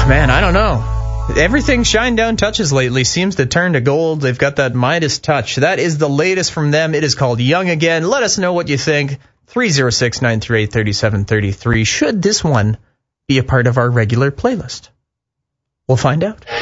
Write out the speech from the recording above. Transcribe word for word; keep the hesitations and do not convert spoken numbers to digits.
Man, I don't know. Everything Shinedown touches lately seems to turn to gold. They've got that Midas touch. That is the latest from them. It is called Young Again. Let us know what you think. three oh six, nine three eight, three seven three three. Should this one be a part of our regular playlist? We'll find out.